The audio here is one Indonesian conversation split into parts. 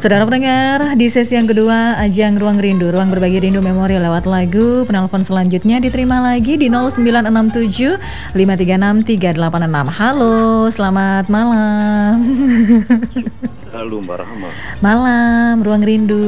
Saudara pendengar, di sesi yang kedua ajang Ruang Rindu, Ruang Berbagi Rindu Memori lewat lagu. Penelpon selanjutnya diterima lagi di 0967 536 386. Halo, selamat malam. Halo Mbak Rahma. Malam, Ruang Rindu.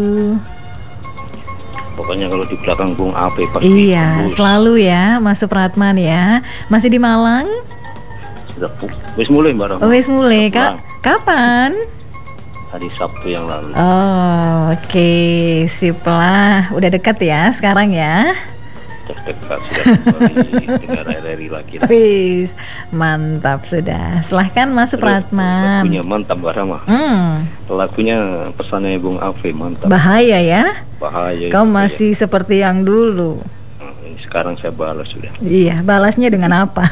Pokoknya kalau di belakang Bung Ape pasti. Iya, selalu ya, Mas Supratman ya. Masih di Malang? Sudah wis mulai Mbak Rahma. Wis mulai, Kak. Kapan? Hari Sabtu yang lalu. Oh, oke, sip lah. Udah dekat ya sekarang ya. Dekat sudah kembali dengar RRI lagi. Wis, mantap sudah. Silahkan Mas Supratman. Lagunya mantap Mbak Rahma. Lagunya pesannya Bung Ape mantap. Bahaya ya. Bahaya. Kau masih ya seperti yang dulu. Ini sekarang saya balas sudah. Iya, balasnya dengan apa?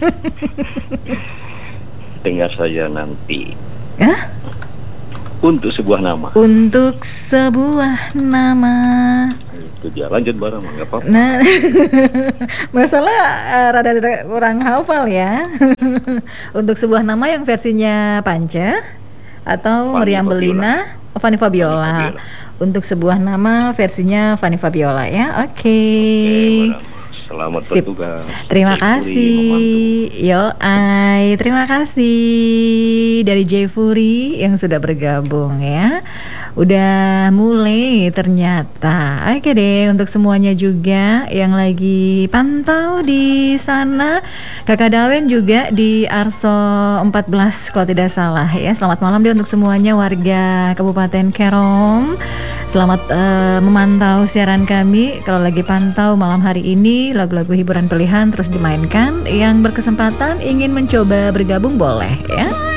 Dengar saja nanti. Hah? Untuk sebuah nama. Untuk sebuah nama. Itu dia, lanjut bareng nggak apa-apa. Nah, masalah rada kurang hafal ya. Untuk sebuah nama yang versinya Panca atau Meriam Belina, Fanny Fabiola. Untuk sebuah nama versinya Fanny Fabiola ya. Oke. Selamat bertugas. Terima kasih. Terima kasih dari Jayfuri yang sudah bergabung ya. Udah mulai ternyata. Oke deh, untuk semuanya juga yang lagi pantau di sana. Kakak Dawen juga di Arso 14 kalau tidak salah ya. Selamat malam deh untuk semuanya warga Kabupaten Kerom. Selamat memantau siaran kami. Kalau lagi pantau malam hari ini, lagu-lagu hiburan pilihan terus dimainkan. Yang berkesempatan ingin mencoba bergabung boleh ya.